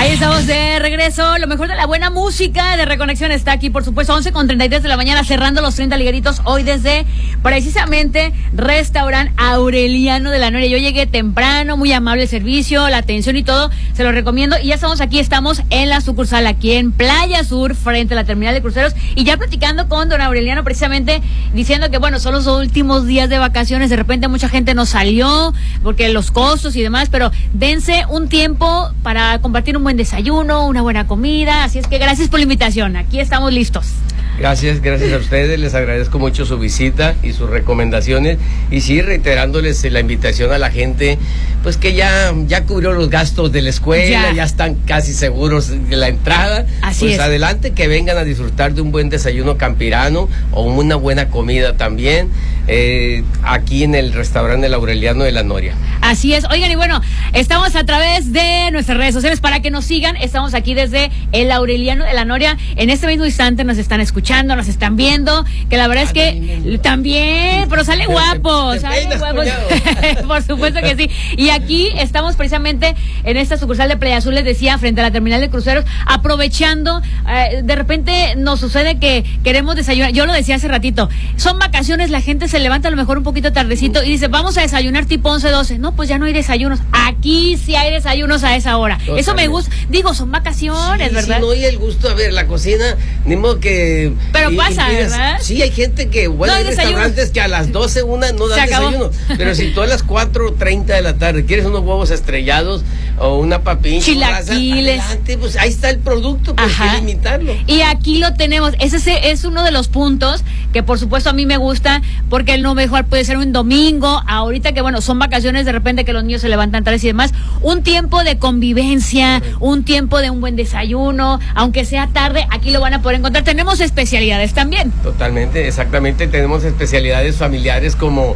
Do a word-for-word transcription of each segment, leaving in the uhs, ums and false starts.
Ahí estamos de regreso. Lo mejor de la buena música de Reconexión está aquí, por supuesto, once con treinta y tres de la mañana, cerrando los treinta ligueritos hoy desde precisamente Restaurant Aureliano de la Noria. Yo llegué temprano, muy amable el servicio, la atención y todo, se lo recomiendo. Y ya estamos aquí, estamos en la sucursal aquí en Playa Sur, frente a la terminal de cruceros, y ya platicando con don Aureliano, precisamente diciendo que bueno, son los últimos días de vacaciones, de repente mucha gente no salió porque los costos y demás, pero dense un tiempo para compartir un buen desayuno, una buena comida, así es que gracias por la invitación, aquí estamos listos. Gracias, gracias a ustedes, les agradezco mucho su visita y sus recomendaciones, y sí, reiterándoles la invitación a la gente, pues que ya, ya cubrió los gastos de la escuela, ya, ya están casi seguros de la entrada, así pues es. Adelante, que vengan a disfrutar de un buen desayuno campirano o una buena comida también, eh, aquí en el restaurante El Aureliano de la Noria. Así es, oigan, y bueno, estamos a través de nuestras redes sociales para que nos sigan, estamos aquí desde El Aureliano de la Noria, en este mismo instante nos están escuchando, nos están viendo, que la verdad es que también, pero sale guapo, te, te sale guapo, por supuesto que sí. Y aquí estamos precisamente en esta sucursal de Playa Azul, les decía, frente a la terminal de cruceros, aprovechando, eh, de repente nos sucede que queremos desayunar, yo lo decía hace ratito, son vacaciones, la gente se levanta a lo mejor un poquito tardecito y dice, vamos a desayunar tipo once, doce, no, pues ya no hay desayunos, aquí sí hay desayunos a esa hora. Totalmente. Eso me gusta, digo, son vacaciones, sí, ¿verdad? Sí, no, y el gusto, a ver, la cocina, ni modo que... Pero y, pasa, y, ¿verdad? Sí, hay gente que, bueno, no hay hay restaurantes que a las doce, una no dan desayuno, pero si tú a las cuatro treinta de la tarde quieres unos huevos estrellados o una papilla, chilaquiles, adelante, pues ahí está el producto, ¿por qué limitarlo? Y aquí lo tenemos, ese es uno de los puntos que por supuesto a mí me gusta, porque lo mejor puede ser un domingo, ahorita que bueno, son vacaciones, de repente que los niños se levantan tarde y demás, un tiempo de convivencia, un tiempo de un buen desayuno, aunque sea tarde, aquí lo van a poder encontrar. Tenemos especialidades también. Totalmente, exactamente, tenemos especialidades familiares como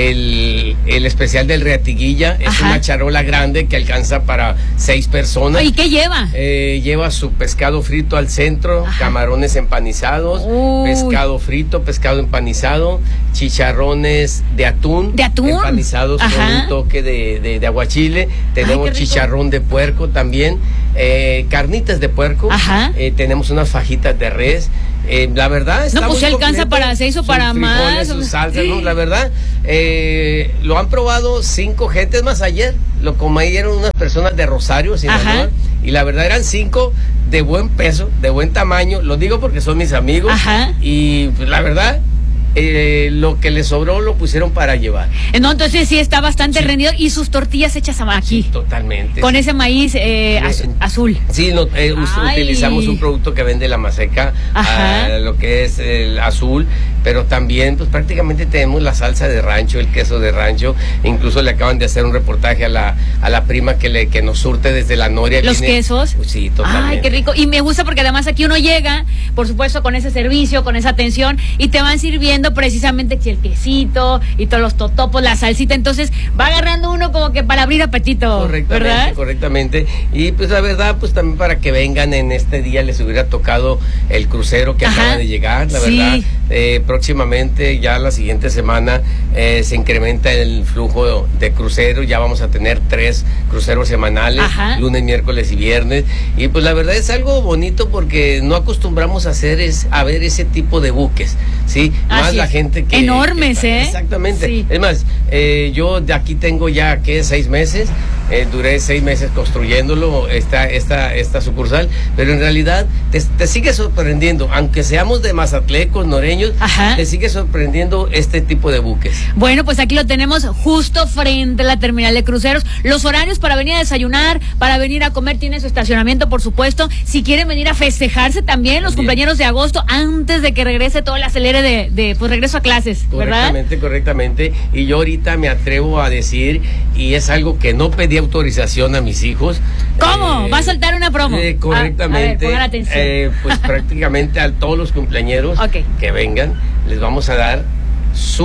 el, el especial del Reatiguilla, es Ajá. una charola grande que alcanza para seis personas. ¿Y qué lleva? Eh, lleva su pescado frito al centro, Ajá. camarones empanizados, Uy. pescado frito, pescado empanizado, chicharrones de atún, ¿De atún? empanizados Ajá. con un toque de, de, de aguachile, tenemos Ay, chicharrón de puerco también, eh, carnitas de puerco, eh, tenemos unas fajitas de res. Eh, la verdad está no, pues muy alcanza completo, para seis o para más. Sus salsas, ¿no? La verdad, eh, lo han probado cinco gentes más ayer. Lo comieron unas personas de Rosario, Sinaloa, y la verdad eran cinco de buen peso, de buen tamaño. Lo digo porque son mis amigos. Ajá. Y pues, la verdad, Eh, lo que le sobró lo pusieron para llevar. No, entonces sí está bastante sí. rendido, y sus tortillas hechas aquí. Sí, totalmente. Con sí. ese maíz eh, az azul. Sí, no, eh, utilizamos un producto que vende la Maseca, uh, lo que es el azul, pero también pues prácticamente tenemos la salsa de rancho, el queso de rancho, incluso le acaban de hacer un reportaje a la a la prima que le que nos surte desde la Noria. Los viene, quesos. Pues, sí, totalmente. Ay, qué rico. Y me gusta porque además aquí uno llega, por supuesto, con ese servicio, con esa atención, y te van sirviendo precisamente el quesito y todos los totopos, la salsita, entonces va agarrando uno como que para abrir apetito, correctamente, ¿verdad? Correctamente, y pues la verdad, pues también para que vengan en este día, les hubiera tocado el crucero que Ajá. acaba de llegar, la sí. verdad, eh, próximamente, ya la siguiente semana, eh, se incrementa el flujo de cruceros, ya vamos a tener tres cruceros semanales, Ajá. lunes, miércoles y viernes, y pues la verdad es algo bonito porque no acostumbramos a hacer es, a ver ese tipo de buques, ¿sí? Más Así la es. gente que... Enormes, que, ¿eh? Exactamente. Sí. Es más, eh, yo de aquí tengo ya, ¿qué? Seis meses, eh, duré seis meses construyéndolo, esta, esta, esta sucursal, pero en realidad te, te sigue sorprendiendo, aunque seamos de mazatlecos, noreños, Ajá. te sigue sorprendiendo este tipo de buques. Bueno, pues aquí lo tenemos justo frente a la terminal de cruceros. Los horarios para venir a desayunar, para venir a comer, tiene su estacionamiento, por supuesto. Si quieren venir a festejarse también, los Bien. cumpleaños de agosto, antes de que regrese todo el acelere de, de pues regreso a clases, ¿verdad? Correctamente, correctamente. Y yo ahorita me atrevo a decir, y es algo que no pedí autorización a mis hijos. ¿Cómo? Eh, ¿Va a soltar una promo? Eh, correctamente. A, a ver, pongan atención. Eh, pues prácticamente a todos los cumpleañeros okay. que vengan, les vamos a dar su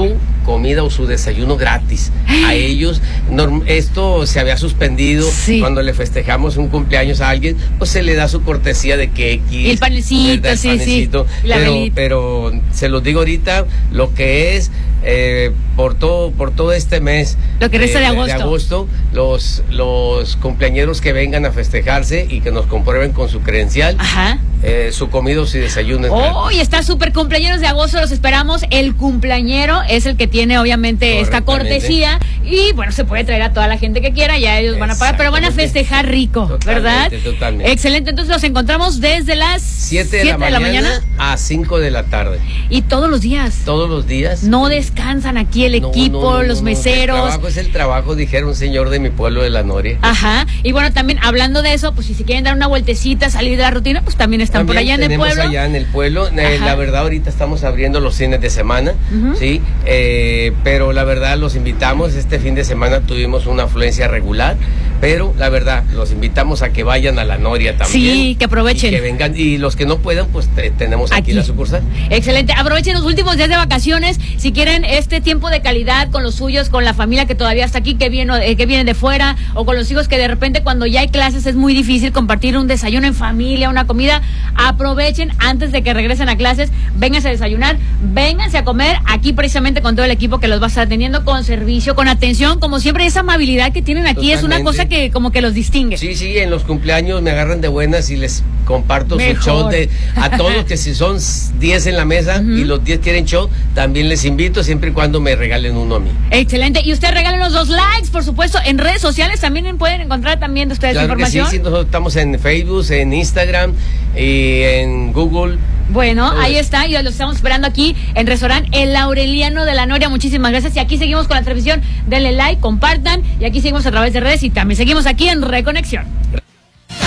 comida o su desayuno gratis. A ellos, norm, esto se había suspendido sí. cuando le festejamos un cumpleaños a alguien, pues se le da su cortesía de que y el panecito, el sí, panecito, sí. Pero, pero se los digo ahorita, lo que es eh, por todo por todo este mes lo que resta de, de, agosto. de agosto los los cumpleañeros que vengan a festejarse y que nos comprueben con su credencial Ajá. Eh, su comida o su desayuno. Oh, y está súper cumpleaños de agosto, los esperamos. El cumpleañero es el que tiene obviamente esta cortesía y bueno, se puede traer a toda la gente que quiera, ya ellos van a pagar, pero van a festejar rico, totalmente, ¿verdad? Totalmente. Excelente, entonces los encontramos desde las siete de, de la mañana a cinco de la tarde. Y todos los días. Todos los días. No descansan aquí el equipo, no, no, no, los meseros. El trabajo es el trabajo, dijera un señor de mi pueblo de La Noria. Ajá, y bueno, también hablando de eso, pues si se quieren dar una vueltecita, salir de la rutina, pues también están también por allá en el pueblo. allá en el pueblo, eh, la verdad ahorita estamos abriendo los fines de semana, uh-huh. sí, eh, pero la verdad los invitamos, este fin de semana tuvimos una afluencia regular, pero la verdad los invitamos a que vayan a La Noria también. Sí, que aprovechen. Y que vengan, y los que no puedan, pues te, tenemos aquí, aquí la sucursal. Excelente, aprovechen los últimos días de vacaciones, si quieren este tiempo de calidad con los suyos, con la familia que todavía está aquí, que viene, eh, que vienen de fuera, o con los hijos que de repente cuando ya hay clases es muy difícil compartir un desayuno en familia, una comida. Aprovechen antes de que regresen a clases, vénganse a desayunar, vénganse a comer aquí precisamente con todo el equipo que los va a estar atendiendo, con servicio, con atención, como siempre, esa amabilidad que tienen aquí. Totalmente. Es una cosa que como que los distingue. Sí, sí, en los cumpleaños me agarran de buenas y les comparto Mejor. su show de a todos, que si son diez en la mesa uh-huh. y los diez quieren show, también les invito siempre y cuando me regalen uno a mí. Excelente, y usted regálenos dos likes, por supuesto, en redes sociales también pueden encontrar también de ustedes claro información. Que sí, sí, nosotros estamos en Facebook, en Instagram y en Google. Bueno, Todo ahí eso. está, y los estamos esperando aquí en Restaurante El Aureliano de La Noria. Muchísimas gracias, y aquí seguimos con la transmisión. Denle like, compartan, y aquí seguimos a través de redes y también seguimos aquí en Reconexión.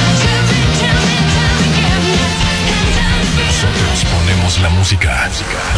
Nosotros ponemos la música. música.